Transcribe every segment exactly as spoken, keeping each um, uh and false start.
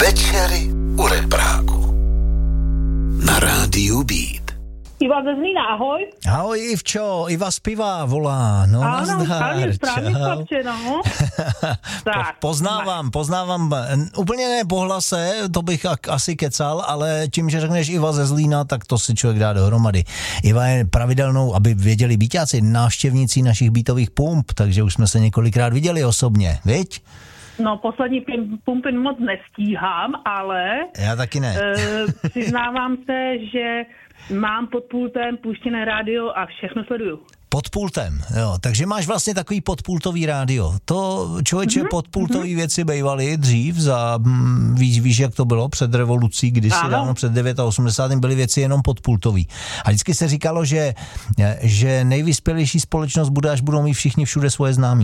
Večery u Repráku na rádiu Beat. Iva ze Zlína, ahoj. Ahoj Ivčo, Iva z Piva volá. No, ano, nazdar. správně chlapče, no. Tak, poznávám, poznávám, úplně ne po hlase, to bych asi kecal, ale tím, že řekneš Iva ze Zlína, tak to si člověk dá dohromady. Iva je pravidelnou, aby věděli býťáci, návštěvnící našich beatových pump, takže už jsme se několikrát viděli osobně, viď? No, poslední pumpy moc nestíhám, ale... Já taky ne. e, přiznávám se, že mám pod pultem puštěné rádio a všechno sleduju. Pod pultem, jo, takže máš vlastně takový podpultový rádio. To, člověče, mm-hmm. podpultový mm-hmm. věci bývaly dřív, za, hm, víš, víš, jak to bylo před revolucí, kdysi dávno před osmdesátým devátým byly věci jenom podpultový. A vždycky se říkalo, že, že nejvyspělejší společnost bude, až budou mít všichni všude svoje známí.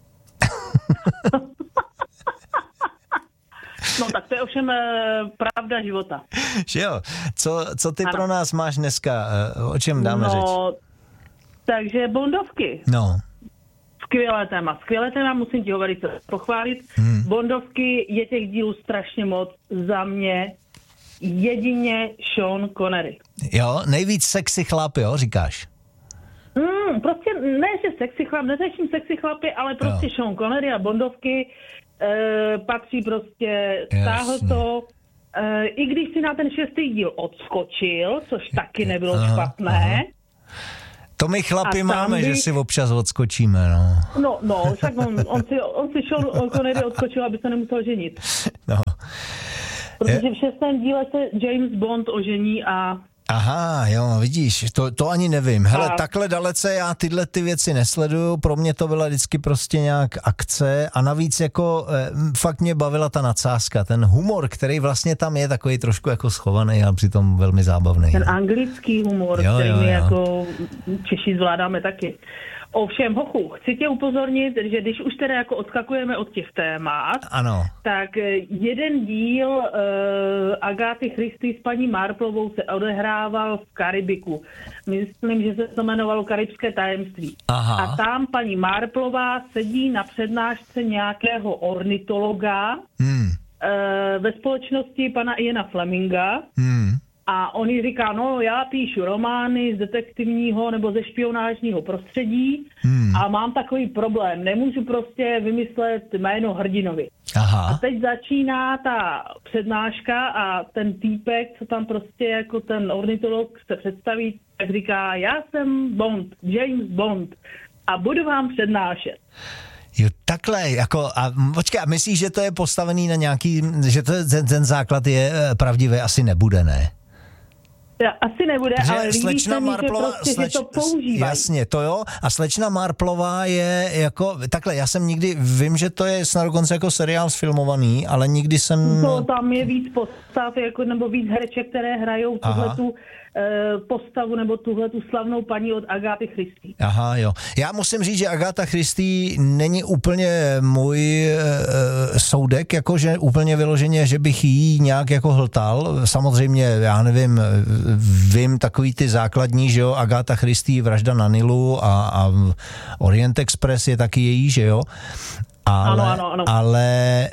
No tak to je ovšem e, pravda života. Že jo? Co, co ty ano. pro nás máš dneska? O čem dáme no, řeč? Takže bondovky. No. Skvělé téma. Skvělé téma, musím ti ho velice pochválit. Hmm. Bondovky, je těch dílů strašně moc. Za mě jedině Sean Connery. Jo, nejvíc sexy chlap, jo, říkáš? Hmm, prostě ne, že sexy chlap, neřeším sexy chlapy, ale prostě jo. Sean Connery a bondovky e, patří prostě, stáhl to. E, I když si na ten šestý díl odskočil, což taky nebylo aha, špatné. Aha. To my chlapi máme, by... že si občas odskočíme, no. No, no, však on, on si, on si Sean Connery odskočil, aby se nemusel ženit. No. Protože v šestém díle se James Bond ožení a... Aha, jo, vidíš, to, to ani nevím. Hele, a... takhle dalece já tyhle ty věci nesleduju, pro mě to byla vždycky prostě nějak akce a navíc jako eh, fakt mě bavila ta nadsázka, ten humor, který vlastně tam je takový trošku jako schovaný a přitom velmi zábavný. Ten anglický humor, jo, který jo, my jo. jako Češi zvládáme taky. Ovšem, hochu, chci tě upozornit, že když už teda jako odskakujeme od těch témat, ano. tak jeden díl uh, Agáty Christie s paní Marplovou se odehrával v Karibiku. Myslím, že se to jmenovalo Karibské tajemství. Aha. A tam paní Marplová sedí na přednášce nějakého ornitologa hmm. uh, ve společnosti pana Iana Fleminga. Hmm. A on jí říká, no já píšu romány z detektivního nebo ze špionážního prostředí hmm. a mám takový problém, nemůžu prostě vymyslet jméno hrdinovi. Aha. A teď začíná ta přednáška a ten týpek, co tam prostě jako ten ornitolog se představí, tak říká, já jsem Bond, James Bond a budu vám přednášet. Jo, takhle, jako, a počkej, a myslíš, že to je postavený na nějaký, že to, ten, ten základ je pravdivý, asi nebude, ne? Asi nebude, že ale líbí se mi, že, prostě, sleč, že to používají. Jasně, to jo. A slečna Marplová je jako, takhle, já jsem nikdy, vím, že to je snad dokonce jako seriál sfilmovaný, ale nikdy jsem... To tam je víc postav, jako, nebo víc hereček, které hrajou tuhletu e, postavu, nebo tuhletu slavnou paní od Agáty Christie. Aha, jo. Já musím říct, že Agáta Christie není úplně můj e, soudek, jakože úplně vyloženě, že bych jí nějak jako hltal. Samozřejmě, já nevím, vím takový ty základní, že jo, Agáta Christie, Vražda na Nilu a, a Orient Express je taky její, že jo. Ale, ano, ano, ano. ale,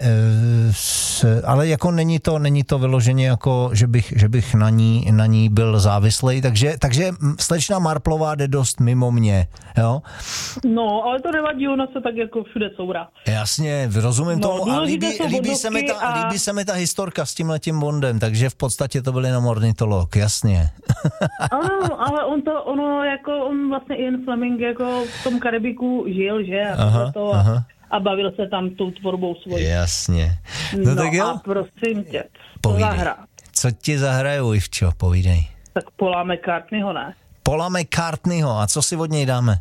ale jako není to, není to vyloženě jako, že bych, že bych na ní, na ní byl závislej, takže, takže slečna Marplová jde dost mimo mě, jo? No, ale to nevadí, ona se tak jako všude courá. Jasně, rozumím no, tomu a líbí, líbí, se mi ta, a... líbí se mi ta historka s tímhletím Bondem, takže v podstatě to byl jenom ornitolog, jasně. Ano, ale on to, ono jako, on vlastně Ian Fleming jako v tom Karibiku žil, že? A aha, to, aha. A bavil se tam tou tvorbou svojí. Jasně. No, no tak jo. A prosím tě, povídej. Zahrát. Co ti zahraju, Ivčo, povídej. Tak Paula McCartneyho, ne? Paula McCartneyho, a co si od něj dáme?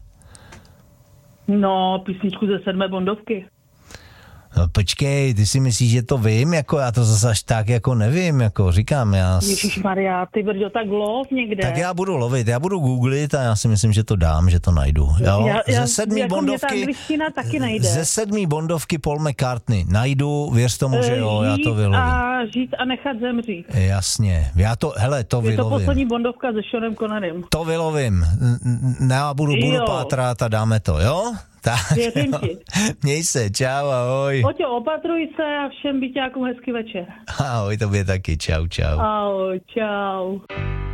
No, písničku ze sedmé Bondovky. No počkej, ty si myslíš, že to vím? Jako já to zase až tak jako nevím, jako říkám já... Ježišmarja, ty brďo, tak lov někde. Tak já budu lovit, já budu googlit a já si myslím, že to dám, že to najdu. Jo? Já, já, ze sedmý jako Bondovky... taky najde. Ze sedmý Bondovky Paul McCartney. Najdu, věř tomu, že jo, já to vylovím. A žít a nechat zemřít. Jasně, já to, hele, to je vylovím. Je to poslední Bondovka se Seanem Connerym. To vylovím. Já budu, budu pátrat a dáme to, jo? Tak, Věřím no. ti. Měj se, čau, ahoj. Oťo, opatruj se a všem byťákům hezký večer. Ahoj, tobě taky, čau, čau. Ahoj, čau.